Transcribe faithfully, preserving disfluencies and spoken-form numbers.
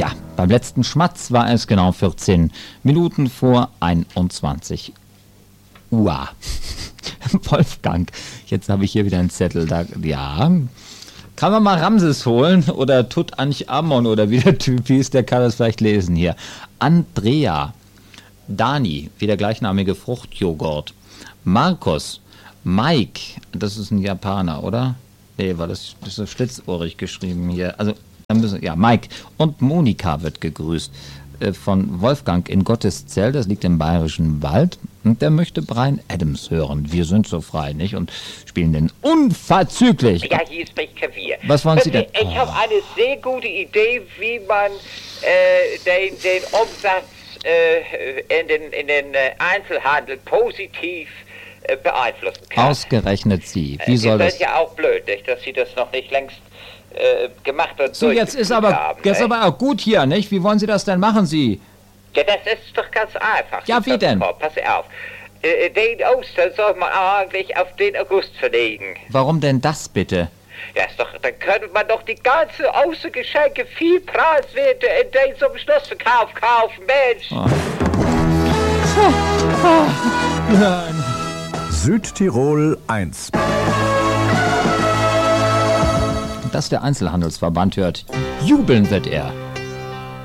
Ja, beim letzten Schmatz war es genau vierzehn Minuten vor einundzwanzig Uhr. Wolfgang, jetzt habe ich hier wieder einen Zettel. Da, ja, kann man mal Ramses holen oder Tutanchamun oder wie der Typ hieß, der kann das vielleicht lesen hier. Andrea, Dani, wie der gleichnamige Fruchtjoghurt. Markus, Mike, das ist ein Japaner, oder? Nee, war das, das ist schlitzohrig geschrieben hier. Also, ja, Mike. Und Monika wird gegrüßt äh, von Wolfgang in Gotteszell, das liegt im Bayerischen Wald. Und der möchte Bryan Adams hören. Wir sind so frei, nicht? Und spielen den unverzüglich. Ja, hier spricht Klavier. Was wollen Sie denn? Ich, ich habe eine sehr gute Idee, wie man äh, den, den Umsatz äh, in den, in den äh, Einzelhandel positiv äh, beeinflussen kann. Ausgerechnet Sie. Wie Äh, soll das? Das ist ja auch blöd, nicht, dass Sie das noch nicht längst äh, gemacht und So, jetzt ist aber, haben, jetzt ist nicht? aber auch gut hier, nicht? Wie wollen Sie das denn machen, Sie? Ja, das ist doch ganz einfach. Ja, wie denn? Pass auf. Äh, Den Ostern soll man eigentlich auf den August verlegen. Warum denn das bitte? Ja, ist doch, dann könnte man doch die ganzen Ostergeschenke viel preiswerter in den zum Schlussverkauf kaufen, Mensch. Oh. Oh. Nein. Südtirol eins. Dass der Einzelhandelsverband hört, jubeln wird er.